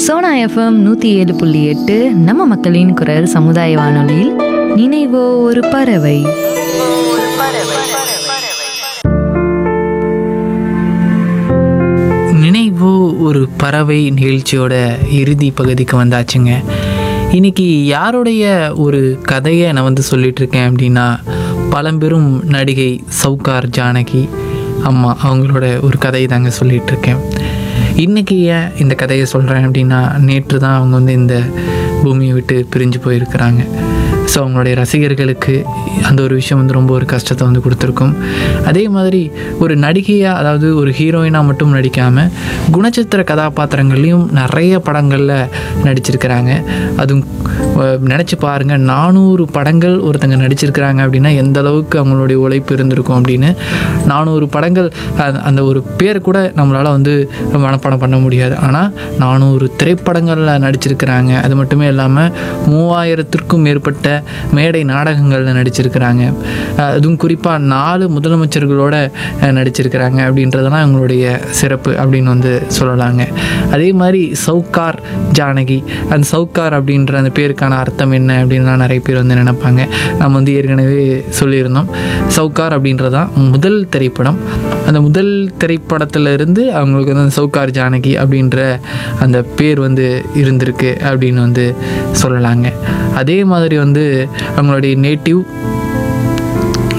Sona FM 107.8 நம்ம மக்களின் குரல் சமுதாய வானொலியில் நினைவோ ஒரு பறவை. நினைவோ ஒரு பறவை நிகழ்ச்சியோட இறுதி பகுதிக்கு வந்தாச்சுங்க. இன்னைக்கு யாருடைய ஒரு கதையை நான் சொல்லிட்டு இருக்கேன் அப்படின்னா, பழம்பெரும் நடிகை சௌகார் ஜானகி அம்மா அவங்களோட ஒரு கதையை தாங்க சொல்லிகிட்டு இருக்கேன். இன்றைக்கி ஏன் இந்த கதையை சொல்கிறேன் அப்படின்னா, நேற்று தான் அவங்க இந்த பூமியை விட்டு பிரிஞ்சு போயிருக்கிறாங்க. ஸோ அவங்களுடைய ரசிகர்களுக்கு அந்த ஒரு விஷயம் ரொம்ப ஒரு கஷ்டத்தை கொடுத்துருக்கும். அதே மாதிரி ஒரு நடிகையாக, அதாவது ஒரு ஹீரோயினாக மட்டும் நடிக்காமல் குணச்சித்திர கதாபாத்திரங்கள்லையும் நிறைய படங்களில் நடிச்சிருக்கிறாங்க. அதுவும் நினச்சி பாருங்கள், 400 படங்கள் ஒருத்தங்க நடிச்சிருக்கிறாங்க அப்படின்னா எந்த அளவுக்கு அவங்களுடைய உழைப்பு இருந்திருக்கும் அப்படின்னு. 400 படங்கள், அந்த ஒரு பேர் கூட நம்மளால் மனப்பாடம் பண்ண முடியாது. ஆனால் 400 திரைப்படங்களில் நடிச்சிருக்கிறாங்க. அது மட்டுமே இல்லாமல் 3000த்திற்கும் மேற்பட்ட மேடை நாடகங்களில் நடிச்சிருக்கிறாங்க. அதுவும் குறிப்பாக 4 முதலமைச்சர்களோட நடிச்சிருக்கிறாங்க அப்படின்றதெல்லாம் அவங்களுடைய சிறப்பு அப்படின்னு சொல்லலாங்க. அதே மாதிரி சௌகார் ஜானகி, அந்த சௌகார் அப்படின்ற அந்த பேருக்கான அர்த்தம் என்ன அப்படின்லாம் நிறைய பேர் நினைப்பாங்க. நம்ம ஏற்கனவே சொல்லியிருந்தோம், சௌகார் அப்படின்றதான் முதல் திரைப்படம். அந்த முதல் திரைப்படத்திலிருந்து அவங்களுக்கு அந்த சௌகார் ஜானகி அப்படின்ற அந்த பேர் இருந்திருக்கு அப்படின்னு சொல்லலாங்க. அதே மாதிரி அவங்களுடைய நேட்டிவ்